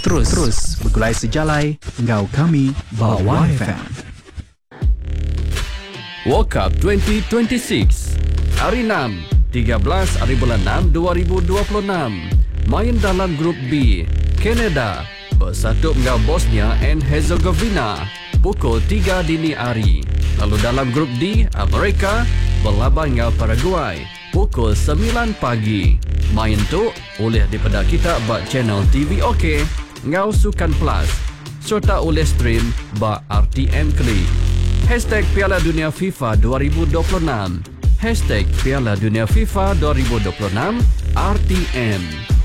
Terus bergulai sejalai, engkau kami bawa FM. World Cup 2026 Hari 6 13 hari bulan 6 2026 Main dalam Grup B Kanada bersatu dengan Bosnia and Herzegovina pukul 3 dini hari. Lalu dalam Grup D Amerika berlaban dengan Paraguay pukul 9 pagi. Main tu oleh daripada kita buat channel TV OK ngau Sukan Plus serta oleh stream ba RTM Klik. #Piala Dunia FIFA 2026 #Piala Dunia FIFA 2026 RTM.